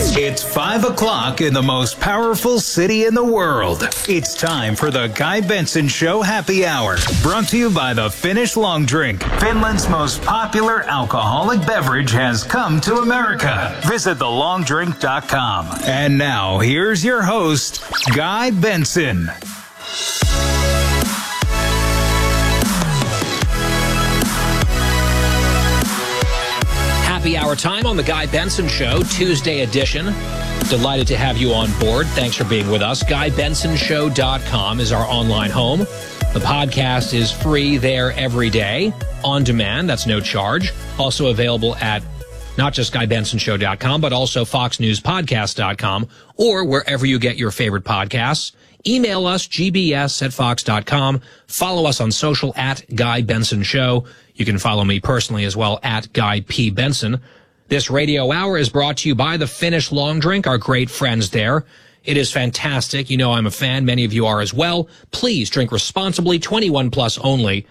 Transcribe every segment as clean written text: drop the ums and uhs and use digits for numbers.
It's 5 o'clock in the most powerful city in the world. It's time for the Guy Benson Show Happy Hour. Brought to you by the Finnish Long Drink. Finland's most popular alcoholic beverage has come to America. Visit thelongdrink.com. And now, here's your host, Guy Benson. Happy hour time on the Guy Benson Show, Tuesday edition. Delighted to have you on board. Thanks for being with us. GuyBensonShow.com is our online home. The podcast is free there every day, on demand. That's no charge. Also available at not just GuyBensonShow.com, but also FoxNewsPodcast.com or wherever you get your favorite podcasts. Email us, gbs@fox.com. Follow us on social at Guy Benson Show. You can follow me personally as well at Guy P. Benson. This radio hour is brought to you by the Finnish Long Drink, our great friends there. It is fantastic. You know I'm a fan. Many of you are as well. Please drink responsibly, 21 plus only,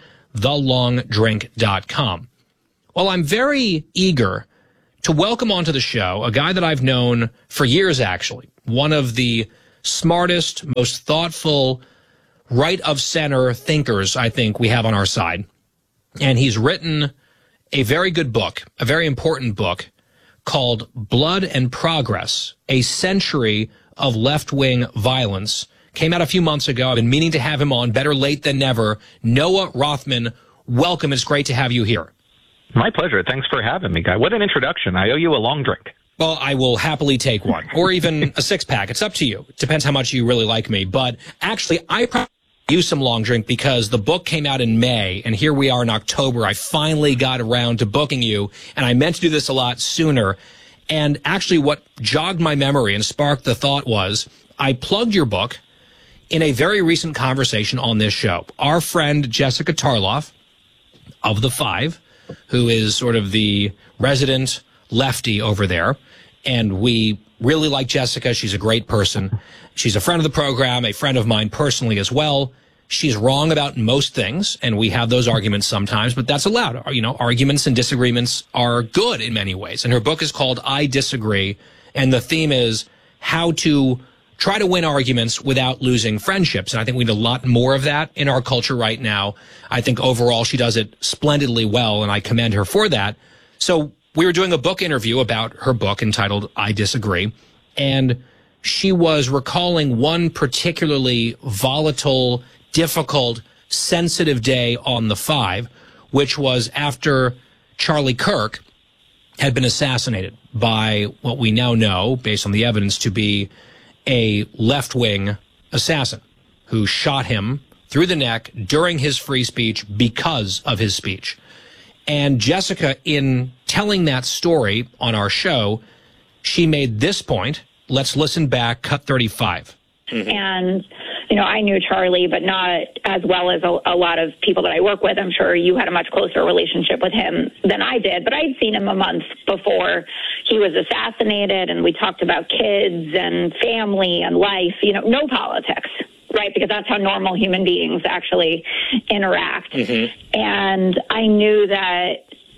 thelongdrink.com. Well, I'm very eager to welcome onto the show a guy that I've known for years, actually. One of the smartest, most thoughtful, right-of-center thinkers I think we have on our side. And he's written a very good book, a very important book, called Blood and Progress, A Century of Left-Wing Violence. Came out a few months ago. I've been meaning to have him on. Better late than never. Noah Rothman, welcome. It's great to have you here. My pleasure. Thanks for having me, Guy. What an introduction. I owe you a long drink. Well, I will happily take one, or even a six-pack. It's up to you. It depends how much you really like me. But actually, I probably use some long drink because the book came out in May, and here we are in October. I finally got around to booking you, and I meant to do this a lot sooner. And actually, what jogged my memory and sparked the thought was I plugged your book in a very recent conversation on this show. Our friend Jessica Tarloff of The Five, who is sort of the resident lefty over there, and we really like Jessica. She's a great person. She's a friend of the program, a friend of mine personally as well. She's wrong about most things, and we have those arguments sometimes, but that's allowed. You know, arguments and disagreements are good in many ways. And her book is called I Disagree, and the theme is how to try to win arguments without losing friendships. And I think we need a lot more of that in our culture right now. I think overall she does it splendidly well, and I commend her for that. So we were doing a book interview about her book entitled I Disagree, and she was recalling one particularly volatile, difficult, sensitive day on the Five, which was after Charlie Kirk had been assassinated by what we now know, based on the evidence, to be a left-wing assassin who shot him through the neck during his free speech because of his speech. And Jessica, in telling that story on our show, she made this point. Let's listen back, cut 35. And, you know, I knew Charlie, but not as well as a lot of people that I work with. I'm sure you had a much closer relationship with him than I did, but I'd seen him a month before he was assassinated, and we talked about kids and family and life, you know, no politics, right? Because that's how normal human beings actually interact. And I knew that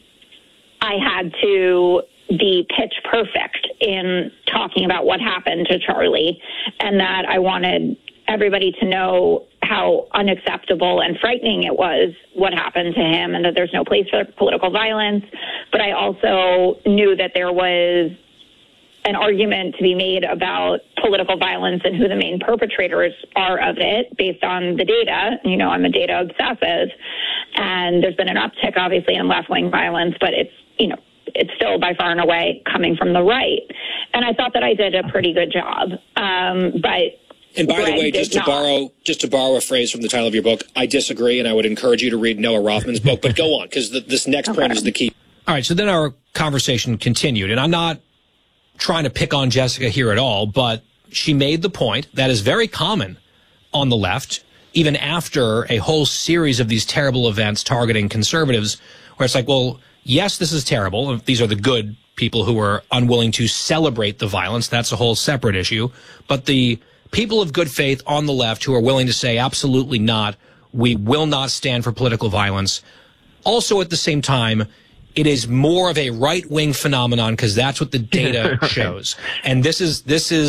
I had to be pitch perfect in talking about what happened to Charlie, and that I wanted everybody to know how unacceptable and frightening it was what happened to him, and that there's no place for political violence. But I also knew that there was an argument to be made about political violence and who the main perpetrators are of it based on the data. You know, I'm a data obsessive, and there's been an uptick, obviously, in left-wing violence, but it's, you know, it's still by far and away coming from the right. And I thought that I did a pretty good job. But and by the way, just to borrow a phrase from the title of your book, I disagree, and I would encourage you to read Noah Rothman's book. But go on, because this next point is the key. All right, so then our conversation continued, and I'm not trying to pick on Jessica here at all, but she made the point that is very common on the left, even after a whole series of these terrible events targeting conservatives, where it's like, well, yes, this is terrible. These are the good people who are unwilling to celebrate the violence. That's a whole separate issue. But the people of good faith on the left who are willing to say, absolutely not, we will not stand for political violence, also at the same time It is more of a right-wing phenomenon because that's what the data shows. And this is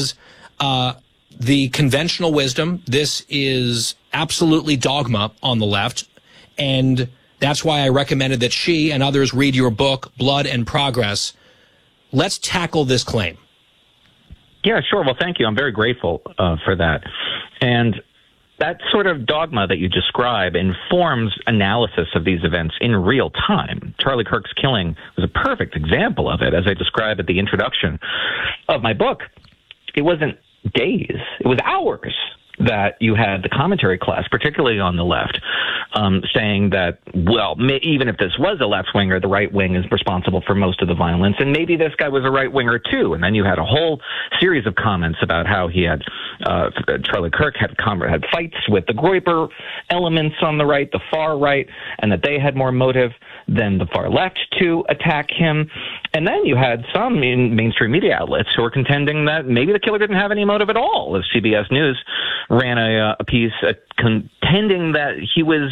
the conventional wisdom. This is absolutely dogma on the left. And that's why I recommended that she and others read your book, Blood and Progress. Let's tackle this claim. Yeah, sure. Well, thank you. I'm very grateful for that. And that sort of dogma that you describe informs analysis of these events in real time. Charlie Kirk's killing was a perfect example of it, as I describe at the introduction of my book. It wasn't days, it was hours that you had the commentary class, particularly on the left, saying that, well, even if this was a left-winger, the right wing is responsible for most of the violence, and maybe this guy was a right-winger too. And then you had a whole series of comments about how he had, Charlie Kirk had fights with the Groyper elements on the right, the far right, and that they had more motive than the far left to attack him. And then you had some in mainstream media outlets who were contending that maybe the killer didn't have any motive at all, as CBS News ran a piece contending that he was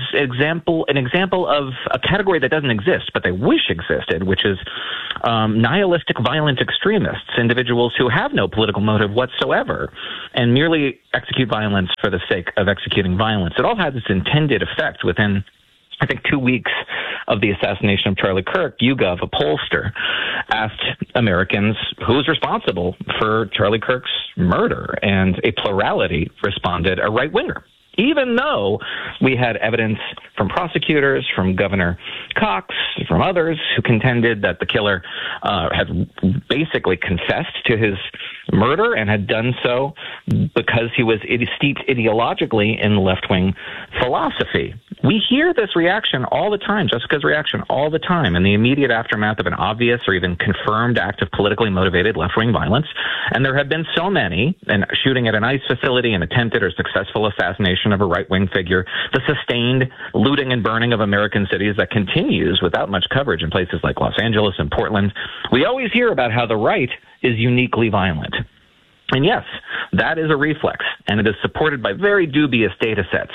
an example of a category that doesn't exist, but they wish existed, which is nihilistic violent extremists, individuals who have no political motive whatsoever and merely execute violence for the sake of executing violence. It all has its intended effect within, I think, 2 weeks of the assassination of Charlie Kirk. YouGov, a pollster, asked Americans who's responsible for Charlie Kirk's murder, and a plurality responded a right-winger, even though we had evidence from prosecutors, from Governor Cox, from others who contended that the killer had basically confessed to his murder and had done so because he was steeped ideologically in left-wing philosophy. We hear this reaction all the time, Jessica's reaction all the time, in the immediate aftermath of an obvious or even confirmed act of politically motivated left-wing violence. And there have been so many, and shooting at an ICE facility, an attempted or successful assassination of a right-wing figure, the sustained looting and burning of American cities that continues without much coverage in places like Los Angeles and Portland. We always hear about how the right is uniquely violent. And yes, that is a reflex, and it is supported by very dubious data sets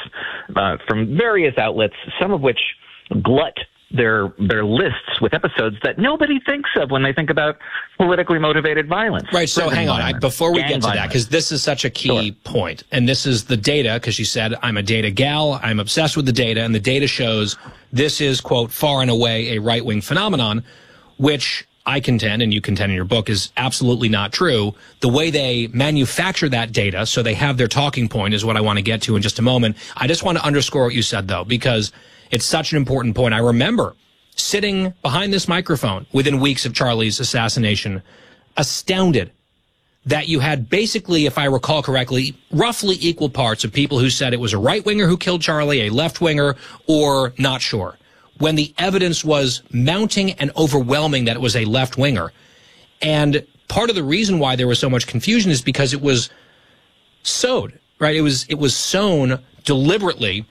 from various outlets, some of which glut their lists with episodes that nobody thinks of when they think about politically motivated violence. Right, so hang on, before we get to that, because this is such a key point, and this is the data, because you said, I'm a data gal, I'm obsessed with the data, and the data shows this is, quote, far and away a right-wing phenomenon, which I contend, and you contend in your book, is absolutely not true. The way they manufacture that data, so they have their talking point, is what I want to get to in just a moment. I just want to underscore what you said, though, because it's such an important point. I remember sitting behind this microphone within weeks of Charlie's assassination, astounded that you had basically, if I recall correctly, roughly equal parts of people who said it was a right-winger who killed Charlie, a left-winger, or not sure, when the evidence was mounting and overwhelming that it was a left-winger. And part of the reason why there was so much confusion is because it was sowed, right? It was sown deliberately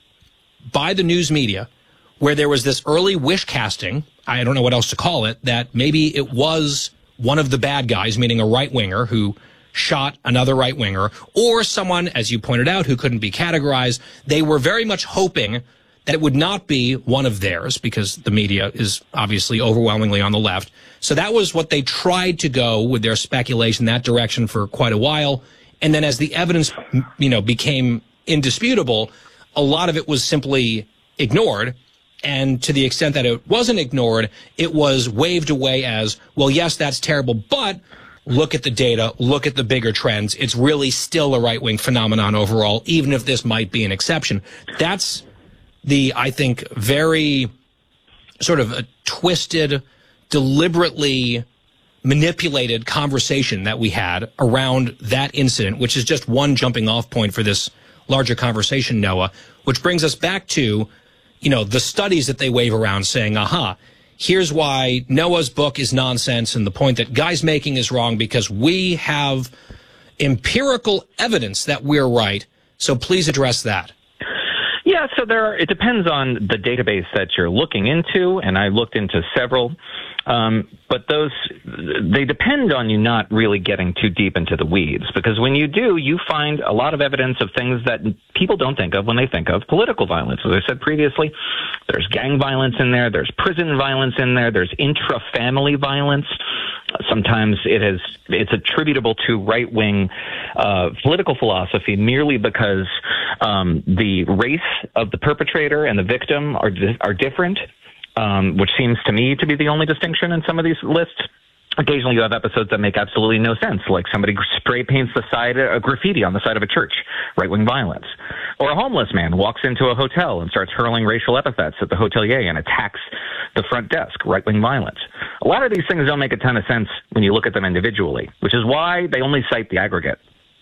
by the news media, where there was this early wish casting, I don't know what else to call it, that maybe it was one of the bad guys, meaning a right-winger who shot another right-winger, or someone, as you pointed out, who couldn't be categorized. They were very much hoping that it would not be one of theirs, because the media is obviously overwhelmingly on the left. So that was what they tried to go with their speculation, that direction, for quite a while. And then as the evidence, became indisputable, a lot of it was simply ignored. And to the extent that it wasn't ignored, it was waved away as, well, yes, that's terrible, but look at the data, look at the bigger trends. It's really still a right-wing phenomenon overall, even if this might be an exception. That's the, I think, very sort of a twisted, deliberately manipulated conversation that we had around that incident, which is just one jumping off point for this larger conversation, Noah, which brings us back to, the studies that they wave around saying, here's why Noah's book is nonsense and the point that Guy's making is wrong, because we have empirical evidence that we're right. So please address that. Yeah, so it depends on the database that you're looking into, and I looked into several But they depend on you not really getting too deep into the weeds, because when you do, you find a lot of evidence of things that people don't think of when they think of political violence. As I said previously, there's gang violence in there, there's prison violence in there, there's intra-family violence. Sometimes it's attributable to right-wing political philosophy merely because the race of the perpetrator and the victim are different, which seems to me to be the only distinction in some of these lists. Occasionally you have episodes that make absolutely no sense, like somebody spray paints a graffiti on the side of a church, right-wing violence. Or a homeless man walks into a hotel and starts hurling racial epithets at the hotelier and attacks the front desk, right-wing violence. A lot of these things don't make a ton of sense when you look at them individually, which is why they only cite the aggregate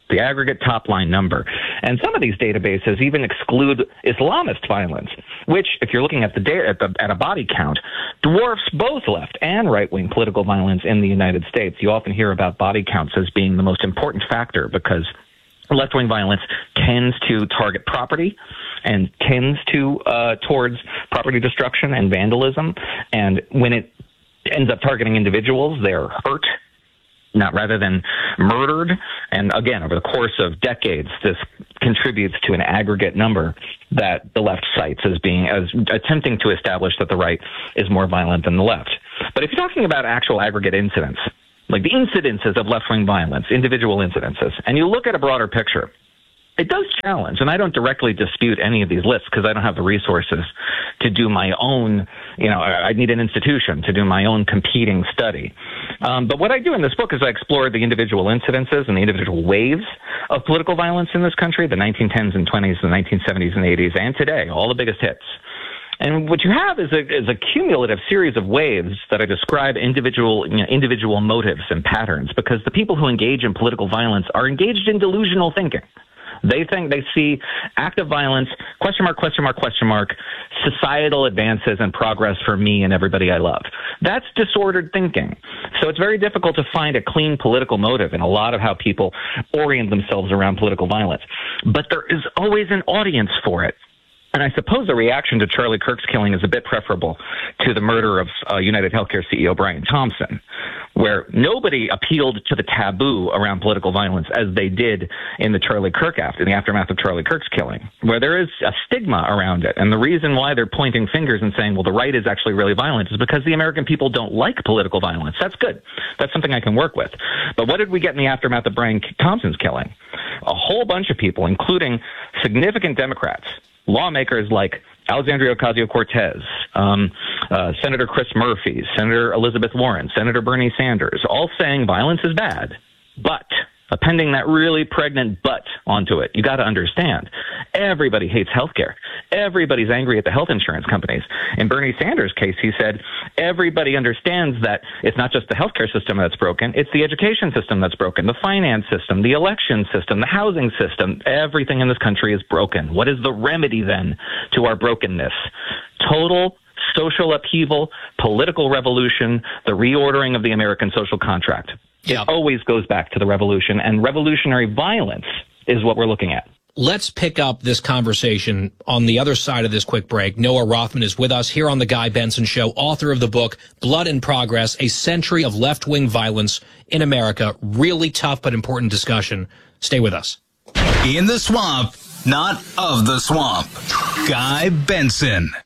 top-line number. And some of these databases even exclude Islamist violence, which, if you're looking at the data at a body count, dwarfs both left and right-wing political violence in the United States. You often hear about body counts as being the most important factor because left-wing violence tends to target property and tends to towards property destruction and vandalism. And when it ends up targeting individuals, they're hurt, not rather than murdered. And again, over the course of decades, this contributes to an aggregate number that the left cites as attempting to establish that the right is more violent than the left. But if you're talking about actual aggregate incidents, like the incidences of left-wing violence, individual incidences, and you look at a broader picture, it does challenge, and I don't directly dispute any of these lists because I don't have the resources to do my own, I need an institution to do my own competing study. But what I do in this book is I explore the individual incidences and the individual waves of political violence in this country, the 1910s and 20s, the 1970s and 80s, and today, all the biggest hits. And what you have is a cumulative series of waves that I describe individual motives and patterns, because the people who engage in political violence are engaged in delusional thinking. They think they see active violence, question mark, societal advances and progress for me and everybody I love. That's disordered thinking. So it's very difficult to find a clean political motive in a lot of how people orient themselves around political violence. But there is always an audience for it. And I suppose the reaction to Charlie Kirk's killing is a bit preferable to the murder of United Healthcare CEO Brian Thompson, where nobody appealed to the taboo around political violence as they did in the aftermath of Charlie Kirk's killing, where there is a stigma around it. And the reason why they're pointing fingers and saying, well, the right is actually really violent is because the American people don't like political violence. That's good. That's something I can work with. But what did we get in the aftermath of Brian Thompson's killing? A whole bunch of people, including significant Democrats, lawmakers like Alexandria Ocasio-Cortez, Senator Chris Murphy, Senator Elizabeth Warren, Senator Bernie Sanders, all saying violence is bad, but appending that really pregnant but onto it. You got to understand, everybody hates healthcare. Everybody's angry at the health insurance companies. In Bernie Sanders' case, he said, everybody understands that it's not just the healthcare system that's broken, it's the education system that's broken, the finance system, the election system, the housing system. Everything in this country is broken. What is the remedy then to our brokenness? Total social upheaval, political revolution, the reordering of the American social contract. It always goes back to the revolution, and revolutionary violence is what we're looking at. Let's pick up this conversation on the other side of this quick break. Noah Rothman is with us here on The Guy Benson Show, author of the book, Blood in Progress, A Century of Left-Wing Violence in America. Really tough but important discussion. Stay with us. In the swamp, not of the swamp. Guy Benson.